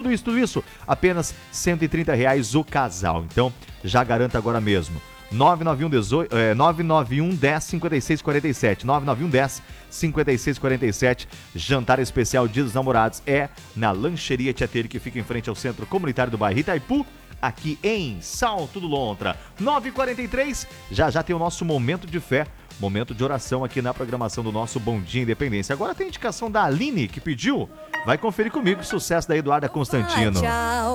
tudo isso, apenas R$130 o casal. Então, já garanta agora mesmo. 991 10 56 47. 991 10 56 47. Jantar especial Dia dos Namorados é na Lancheria Tietê, que fica em frente ao Centro Comunitário do bairro Itaipu, aqui em Salto do Lontra. 9h43, já tem o nosso momento de fé, momento de oração aqui na programação do nosso Bom Dia Independência. Agora tem indicação da Aline, que pediu. Vai conferir comigo o sucesso da Eduarda Constantino. Tchau.